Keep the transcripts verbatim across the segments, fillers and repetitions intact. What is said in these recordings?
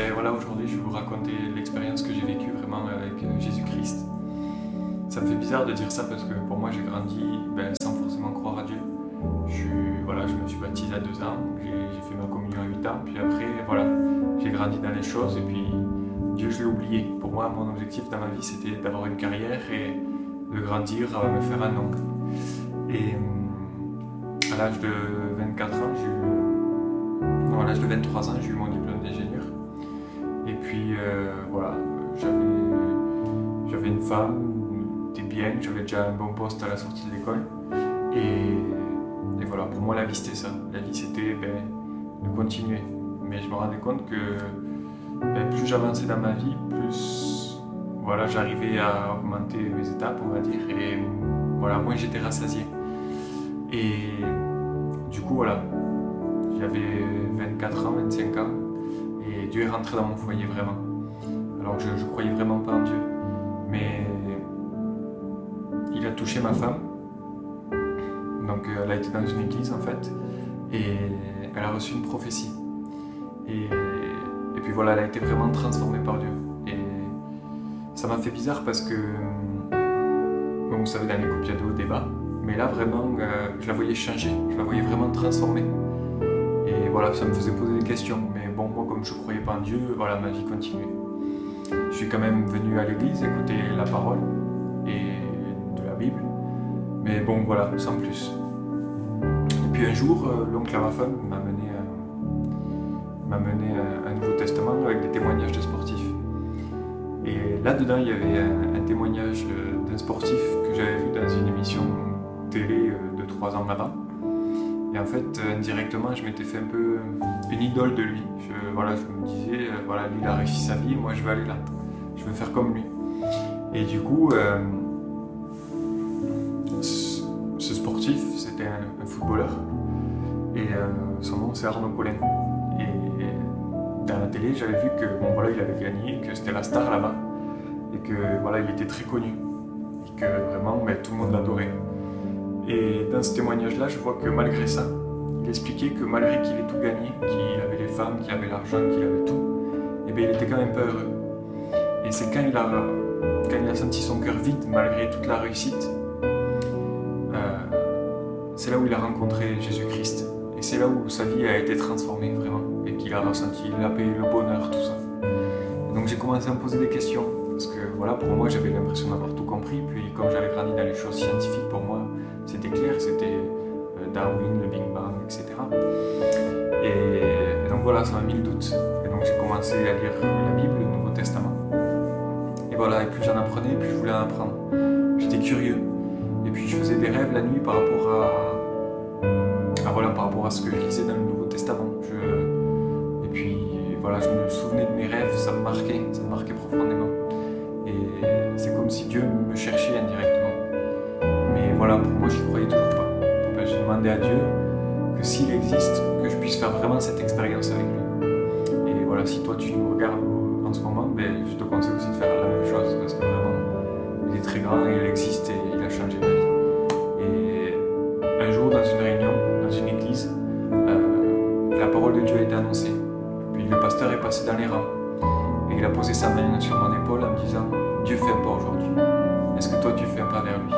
ben voilà, aujourd'hui je vais vous raconter l'expérience que j'ai vécue vraiment avec euh, Jésus-Christ. Ça me fait bizarre de dire ça parce que pour moi j'ai grandi ben, sans forcément croire à Dieu. Je, voilà, je me suis baptisé à deux ans, j'ai j'ai fait ma communion à huit ans, puis après voilà, j'ai grandi dans les choses et puis Dieu je l'ai oublié. Pour moi mon objectif dans ma vie c'était d'avoir une carrière et de grandir, euh, me faire un nom. Et euh, à l'âge de vingt-quatre ans, j'ai eu, non, à l'âge de vingt-trois ans, j'ai eu mon diplôme d'ingénieur. Et puis euh, voilà, j'avais, j'avais une femme, des biens, j'avais déjà un bon poste à la sortie de l'école. Et, et voilà, pour moi la vie c'était ça. La vie c'était ben, de continuer. Mais je me rendais compte que ben, plus j'avançais dans ma vie, plus voilà, j'arrivais à augmenter mes étapes, on va dire. Et voilà, moins j'étais rassasié. Et du coup, voilà, j'avais vingt-quatre ans, vingt-cinq ans. Et Dieu est rentré dans mon foyer vraiment. Alors je ne croyais vraiment pas en Dieu. Mais il a touché ma femme. Donc elle a été dans une église en fait. Et elle a reçu une prophétie. Et, et puis voilà, elle a été vraiment transformée par Dieu. Et ça m'a fait bizarre parce que, comme vous savez, dans les groupes, il y a de hauts débats. Mais là vraiment, euh, je la voyais changer. Je la voyais vraiment transformée. Et voilà, ça me faisait poser des questions. Mais bon, moi, comme je ne croyais pas en Dieu, voilà, ma vie continuait. Je suis quand même venu à l'église écouter la parole et de la Bible. Mais bon, voilà, sans plus. Et puis un jour, euh, l'oncle à ma femme m'a mené, euh, m'a mené à un Nouveau Testament avec des témoignages de sportifs. Et là-dedans, il y avait un, un témoignage d'un sportif que j'avais vu dans une émission télé euh, de trois ans avant. Et en fait, indirectement, je m'étais fait un peu une idole de lui. Je, voilà, je me disais, euh, voilà, lui, il a réussi sa vie, moi, je vais aller là. Je veux faire comme lui. Et du coup, euh, ce, ce sportif, c'était un, un footballeur. Et euh, son nom, c'est Arnaud Collin. Et dans la télé, j'avais vu que, bon, voilà, il avait gagné, que c'était la star là-bas. Et que, voilà, il était très connu. Et que, vraiment, ben, tout le monde l'adorait. Et dans ce témoignage-là, je vois que malgré ça, il expliquait que malgré qu'il ait tout gagné, qu'il avait les femmes, qu'il avait l'argent, qu'il avait tout, et bien il était quand même pas heureux. Et c'est quand il a, quand il a senti son cœur vide, malgré toute la réussite, euh, c'est là où il a rencontré Jésus-Christ. Et c'est là où sa vie a été transformée vraiment, et qu'il a ressenti la paix, le bonheur, tout ça. Et donc j'ai commencé à me poser des questions, parce que voilà, pour moi j'avais l'impression d'avoir tout compris, puis comme j'avais grandi dans les choses scientifiques, pour moi, c'était clair, c'était Darwin, le Big Bang, et cetera. Et, et donc voilà, ça m'a mis le doute. Et donc j'ai commencé à lire la Bible, le Nouveau Testament. Et voilà, et plus j'en apprenais, plus je voulais en apprendre. J'étais curieux. Et puis je faisais des rêves la nuit par rapport à, à, voilà, par rapport à ce que je lisais dans le Nouveau Testament. Je, et puis voilà, je me souvenais de mes rêves, ça me marquait, ça me marquait profondément. Et c'est comme si Dieu me cherchait indirectement. Mais voilà, pour moi, je ne croyais toujours pas. Ben, j'ai demandé à Dieu que s'il existe, que je puisse faire vraiment cette expérience avec lui. Et voilà, si toi tu nous regardes en ce moment, ben, je te conseille aussi de faire la même chose parce que vraiment, il est très grand et il existe et il a changé ma vie. Et un jour, dans une réunion, dans une église, euh, la parole de Dieu a été annoncée. Puis le pasteur est passé dans les rangs et il a posé sa main sur mon épaule en me disant « Dieu fait un pas aujourd'hui. Est-ce que toi tu fais un pas vers lui ?»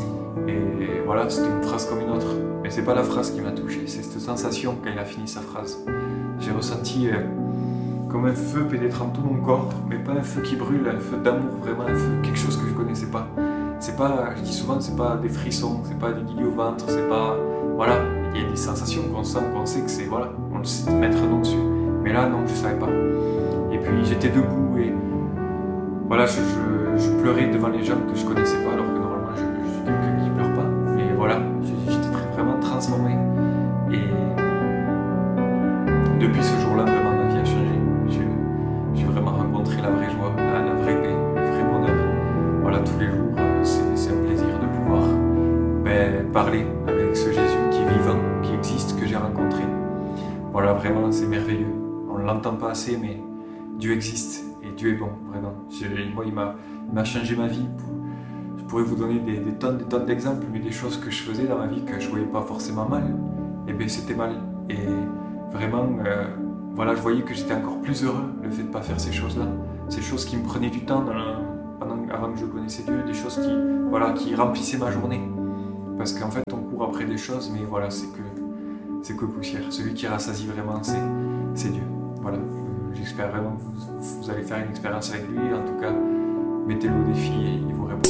Et voilà, c'était une phrase comme une autre. Mais c'est pas la phrase qui m'a touché, c'est cette sensation quand il a fini sa phrase. J'ai ressenti euh, comme un feu pénétrant tout mon corps, mais pas un feu qui brûle, un feu d'amour, vraiment un feu, quelque chose que je connaissais pas. C'est pas, je dis souvent, c'est pas des frissons, c'est pas des guillis au ventre, c'est pas, voilà, il y a des sensations qu'on sent, qu'on sait que c'est, voilà, on le sait mettre un nom dessus. Mais là, non, je savais pas. Et puis j'étais debout et voilà, je, je, je pleurais devant les gens que je connaissais pas, alors que normalement je, je suis quelqu'un qui pleure pas. Mais voilà, j'étais vraiment transformé. Et depuis ce jour-là, vraiment ma vie a changé. J'ai vraiment rencontré la vraie joie, la, la vraie paix, le vrai bonheur. Voilà, tous les jours, c'est un plaisir de pouvoir ben, parler avec ce Jésus qui est vivant, qui existe, que j'ai rencontré. Voilà, vraiment, c'est merveilleux. On ne l'entend pas assez, mais Dieu existe et Dieu est bon, vraiment. Moi, il m'a changé ma vie. Je pourrais vous donner des, des tonnes, des tonnes d'exemples, mais des choses que je faisais dans ma vie que je ne voyais pas forcément mal, et bien c'était mal. Et vraiment, euh, voilà, je voyais que j'étais encore plus heureux, le fait de ne pas faire ces choses-là. Ces choses qui me prenaient du temps dans le, pendant, avant que je connaissais Dieu, des choses qui, voilà, qui remplissaient ma journée. Parce qu'en fait, on court après des choses, mais voilà, c'est que, c'est que poussière. Celui qui rassasie vraiment, c'est, c'est Dieu. Voilà, j'espère vraiment que vous, vous allez faire une expérience avec lui. En tout cas, mettez-le au défi et il vous répond.